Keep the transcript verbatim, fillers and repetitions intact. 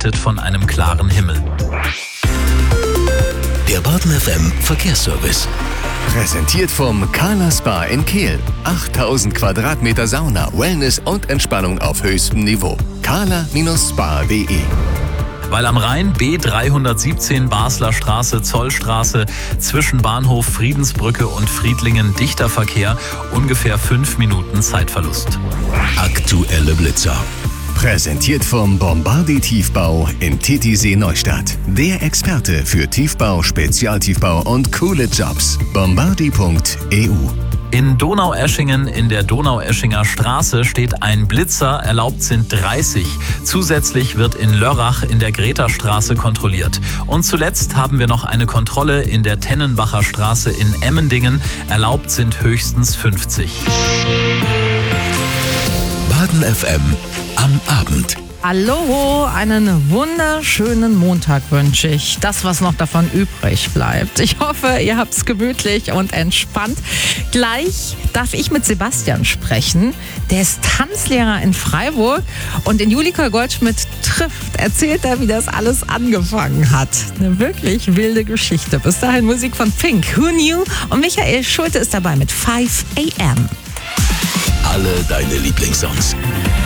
begleitet von einem klaren Himmel. Der Baden F M Verkehrsservice. Präsentiert vom Carla Spa in Kehl. achttausend Quadratmeter Sauna, Wellness und Entspannung auf höchstem Niveau. carla Spa punkt de. Weil am Rhein B dreihundertsiebzehn Basler Straße, Zollstraße, zwischen Bahnhof Friedensbrücke und Friedlingen dichter Verkehr, ungefähr fünf Minuten Zeitverlust. Aktuelle Blitzer. Präsentiert vom Bombardi Tiefbau in Titisee Neustadt. Der Experte für Tiefbau, Spezialtiefbau und coole Jobs. bombardi punkt e u. In Donaueschingen in der Donaueschinger Straße steht ein Blitzer, erlaubt sind dreißig. Zusätzlich wird in Lörrach in der Greta-Straße kontrolliert. Und zuletzt haben wir noch eine Kontrolle in der Tennenbacher Straße in Emmendingen, erlaubt sind höchstens fünfzig. Baden F M am Abend. Hallo, einen wunderschönen Montag wünsche ich. Das, was noch davon übrig bleibt. Ich hoffe, ihr habt es gemütlich und entspannt. Gleich darf ich mit Sebastian sprechen. Der ist Tanzlehrer in Freiburg und in Julika Goldschmidt trifft, erzählt er, wie das alles angefangen hat. Eine wirklich wilde Geschichte. Bis dahin Musik von Pink, Who Knew? Und Michael Schulte ist dabei mit five a m. Alle deine Lieblingssongs.